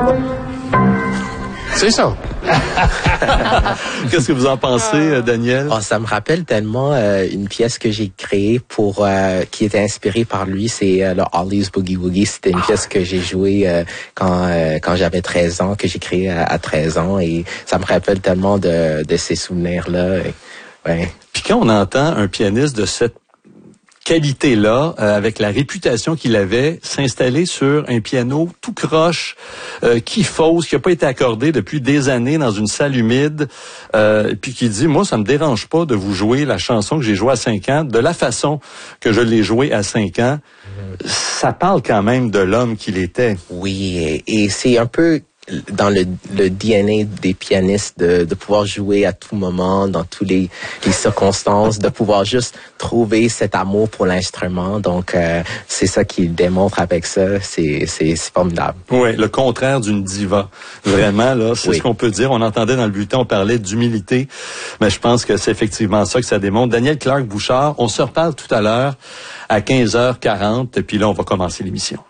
C'est ça. Qu'est-ce que vous en pensez, Daniel? Oh, ça me rappelle tellement une pièce que j'ai créée qui était inspirée par lui. C'est le Ollie's Boogie Woogie. C'était une pièce que j'ai jouée quand j'avais 13 ans, que j'ai créée à 13 ans. Et ça me rappelle tellement de ces souvenirs-là. Ouais. Puis quand on entend un pianiste de cette qualité-là, avec la réputation qu'il avait, s'installer sur un piano tout croche, qui fausse, qui n'a pas été accordé depuis des années dans une salle humide, puis qui dit, moi, ça me dérange pas de vous jouer la chanson que j'ai jouée à 5 ans, de la façon que je l'ai jouée à 5 ans. Ça parle quand même de l'homme qu'il était. Oui, et c'est un peu dans le DNA des pianistes de pouvoir jouer à tout moment, dans toutes les circonstances, de pouvoir juste trouver cet amour pour l'instrument. Donc, c'est ça qu'il démontre avec ça. C'est formidable. Oui, le contraire d'une diva. Vraiment, là, c'est ce qu'on peut dire. On entendait dans le bulletin, on parlait d'humilité, mais je pense que c'est effectivement ça que ça démontre. Daniel Clark-Bouchard, on se reparle tout à l'heure à 15h40, puis là, on va commencer l'émission.